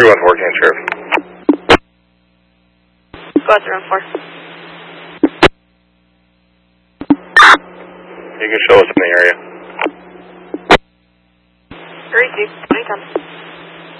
314, Sheriff. Go out 314. You can show us in the area. 32, 2010.